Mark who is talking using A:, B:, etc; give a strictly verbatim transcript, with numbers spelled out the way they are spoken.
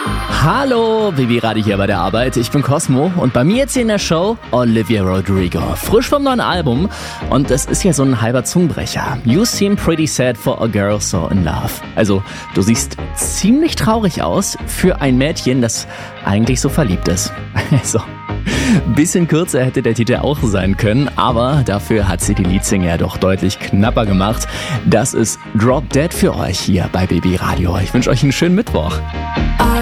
A: Hallo, Baby Radio hier bei der Arbeit. Ich bin Cosmo und bei mir jetzt hier in der Show Olivia Rodrigo. Frisch vom neuen Album und es ist ja so ein halber Zungenbrecher. You seem pretty sad for a girl so in love. Also, du siehst ziemlich traurig aus für ein Mädchen, das eigentlich so verliebt ist. Also, bisschen kürzer hätte der Titel auch sein können, aber dafür hat sie die Leadsinger ja doch deutlich knapper gemacht. Das ist Drop Dead für euch hier bei Baby Radio. Ich wünsche euch einen schönen Mittwoch.